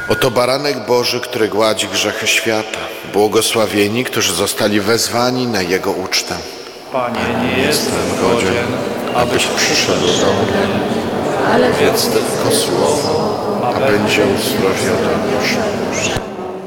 Oto baranek Boży, który gładzi grzechy świata. Błogosławieni, którzy zostali wezwani na Jego ucztę. Panie, nie jestem godzien, abyś przyszedł do mnie, ale wiedz tylko słowo, a będzie uzdrowiona dusza.